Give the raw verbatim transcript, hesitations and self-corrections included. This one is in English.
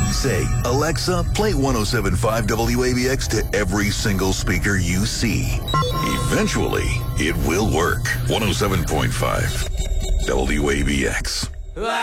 Say, Alexa, play one oh seven point five W A B X to every single speaker you see. Eventually, it will work. one oh seven point five W A B X.